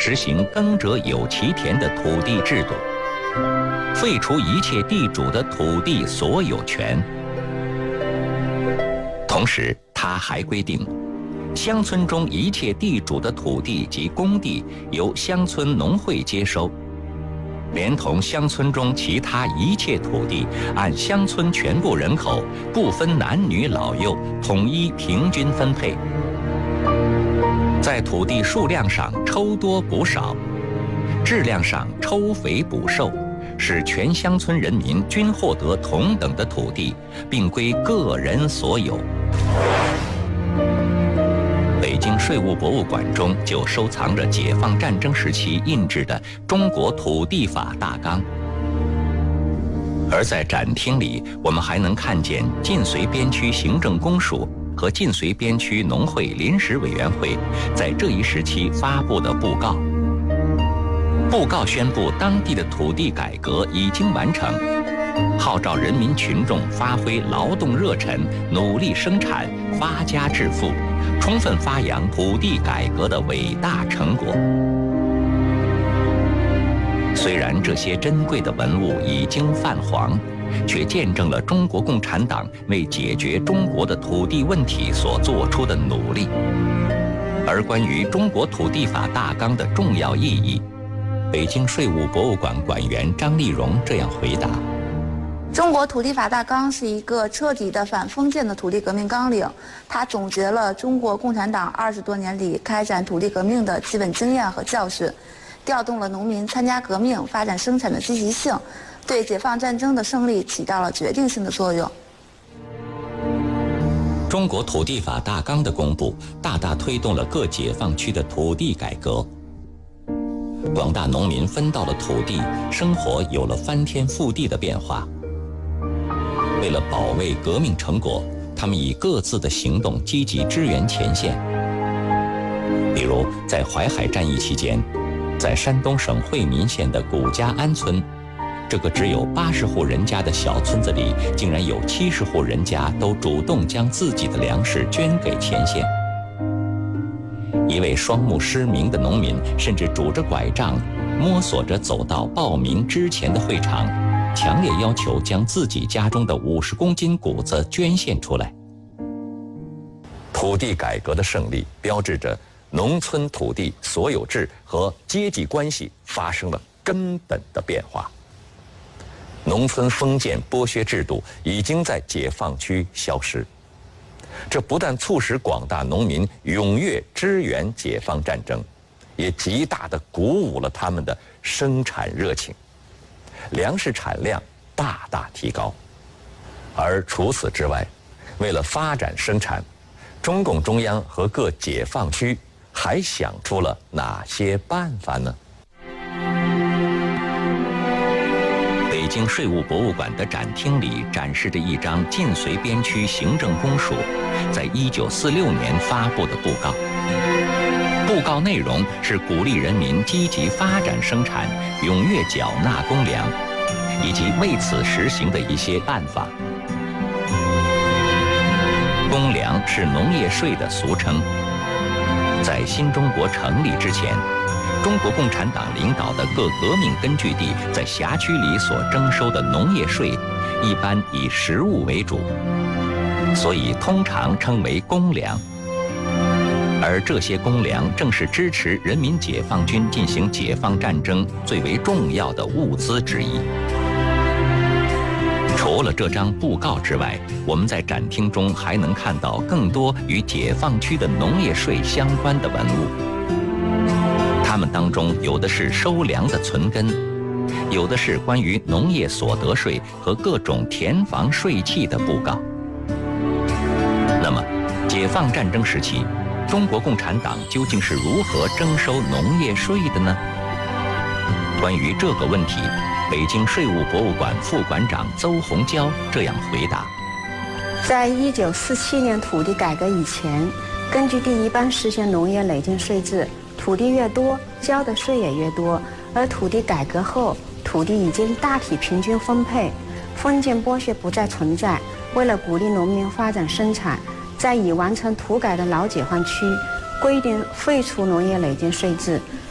实行耕者有其田的土地制度，废除一切地主的土地所有权。同时，他还规定，乡村中一切地主的土地及公地由乡村农会接收，连同乡村中其他一切土地，按乡村全部人口，不分男女老幼，统一平均分配。在土地数量上抽多补少，质量上抽肥补瘦，使全乡村人民均获得同等的土地，并归个人所有。北京税务博物馆中就收藏着解放战争时期印制的《中国土地法大纲》，而在展厅里，我们还能看见晋绥边区行政公署和晋绥边区农会临时委员会在这一时期发布的布告。布告宣布当地的土地改革已经完成，号召人民群众发挥劳动热忱，努力生产，发家致富，充分发扬土地改革的伟大成果。虽然这些珍贵的文物已经泛黄，却见证了中国共产党为解决中国的土地问题所做出的努力。而关于中国土地法大纲的重要意义，北京税务博物馆馆员张丽蓉这样回答： 中国土地法大纲是一个彻底的反封建的土地革命纲领，它总结了中国共产党20多年里开展土地革命的基本经验和教训，调动了农民参加革命、发展生产的积极性，对解放战争的胜利起到了决定性的作用。 中国土地法大纲的公布，大大推动了各解放区的土地改革。广大农民分到了土地，生活有了翻天覆地的变化。为了保卫革命成果，他们以各自的行动积极支援前线。比如在淮海战役期间，在山东省惠民县的古家安村，这个只有80户人家的小村子里，竟然有70户人家都主动将自己的粮食捐给前线。一位双目失明的农民甚至拄着拐杖，摸索着走到报名之前的会场，强烈要求将自己家中的50公斤谷子捐献出来。土地改革的胜利标志着农村土地所有制和阶级关系发生了根本的变化。农村封建剥削制度已经在解放区消失，这不但促使广大农民踊跃支援解放战争，也极大地鼓舞了他们的生产热情，粮食产量大大提高。而除此之外，为了发展生产，中共中央和各解放区还想出了哪些办法呢？北京税务博物馆的展厅里展示着一张晋绥边区行政公署在1946年发布的布告。布告内容是鼓励人民积极发展生产，踊跃缴纳公粮，以及为此实行的一些办法。公粮是农业税的俗称。在新中国成立之前，中国共产党领导的各革命根据地在辖区里所征收的农业税，一般以实物为主，所以通常称为公粮。而这些公粮正是支持人民解放军进行解放战争最为重要的物资之一。除了这张布告之外，我们在展厅中还能看到更多与解放区的农业税相关的文物。它们当中有的是收粮的存根，有的是关于农业所得税和各种田房税契的布告。那么，解放战争时期，中国共产党究竟是如何征收农业税的呢？关于这个问题，北京税务博物馆副馆长邹红娇这样回答： 在1947年土地改革以前，根据地一般实行农业累进税制，土地越多，交的税也越多。而土地改革后，土地已经大体平均分配，封建剥削不再存在。为了鼓励农民发展生产，在已完成土改的老解放区规定废除农业累进税制，